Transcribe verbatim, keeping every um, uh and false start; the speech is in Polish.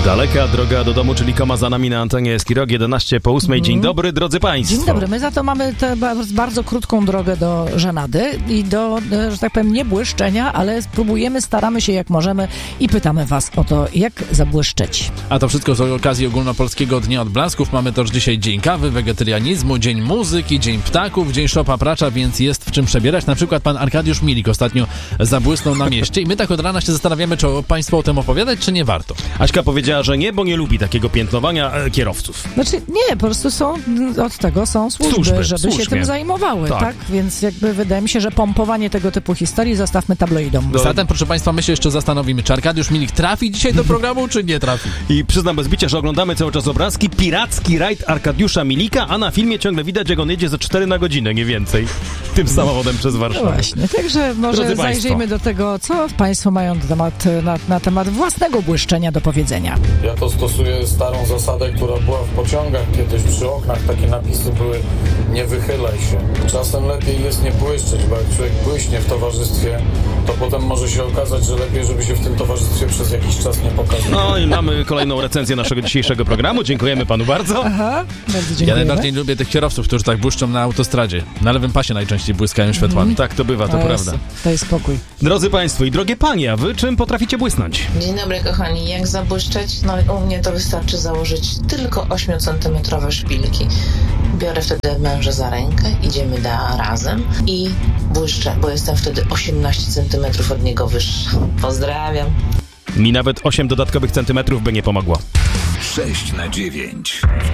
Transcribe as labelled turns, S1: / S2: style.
S1: Daleka droga do domu, czyli koma za nami na antenie Eskirok, jedenaście po ósmej. Dzień dobry, drodzy państwo.
S2: Dzień dobry, my za to mamy tę bardzo krótką drogę do żenady i do, że tak powiem, nie błyszczenia, ale spróbujemy, staramy się jak możemy i pytamy was o to, jak zabłyszczeć.
S3: A to wszystko z okazji Ogólnopolskiego Dnia Odblasków. Mamy też dzisiaj dzień kawy, wegetarianizmu, dzień muzyki, dzień ptaków, dzień szopa pracza, więc jest w czym przebierać. Na przykład pan Arkadiusz Milik ostatnio zabłysnął na mieście i my tak od rana się zastanawiamy, czy państwu o tym opowiadać, czy nie warto.
S1: Aśka powiedziała, że nie, bo nie lubi takiego piętnowania e, kierowców.
S2: Znaczy nie, po prostu są, od tego są służby,
S1: Służby,
S2: żeby
S1: słusznie.
S2: się tym zajmowały, tak. tak? Więc jakby wydaje mi się, że pompowanie tego typu historii zostawmy tabloidom.
S3: Do... Zatem, proszę państwa, my się jeszcze zastanowimy, czy Arkadiusz Milik trafi dzisiaj do programu, czy nie trafi.
S1: I przyznam bez bicia, że oglądamy cały czas obrazki, piracki rajd Arkadiusza Milika, a na filmie ciągle widać, jak on jedzie za cztery na godzinę, nie więcej, tym samochodem przez Warszawę.
S2: No właśnie, także może
S1: Drodzy
S2: zajrzyjmy
S1: państwo.
S2: do tego, co państwo mają na temat, na, na temat własnego błyszczenia do powiedzenia.
S4: Ja to stosuję starą zasadę, która była w pociągach kiedyś przy oknach. Takie napisy były: nie wychylaj się. Czasem lepiej jest nie błyszczeć, bo jak człowiek błyśnie w towarzystwie, to potem może się okazać, że lepiej, żeby się w tym towarzystwie przez jakiś czas nie pokazać.
S1: No i mamy kolejną recenzję naszego dzisiejszego programu. Dziękujemy panu bardzo.
S2: Aha, bardzo dziękuję.
S3: Ja najbardziej lubię tych kierowców, którzy tak błyszczą na autostradzie. Na lewym pasie najczęściej błyskają światłami.
S1: Mm, tak to bywa, to
S2: To
S1: prawda.
S2: jest, to jest spokój.
S1: Drodzy państwo i drogie panie, a wy czym potraficie błysnąć?
S5: Dzień dobry kochani, jak zabłyszczeć? No u mnie to wystarczy założyć tylko ośmiocentymetrowe szpilki. Biorę wtedy męża za rękę, idziemy da razem i błyszczę, bo jestem wtedy osiemnaście centymetrów od niego wyższa. Pozdrawiam.
S1: Mi nawet osiem dodatkowych centymetrów by nie pomogło.
S6: sześć na dziewięć.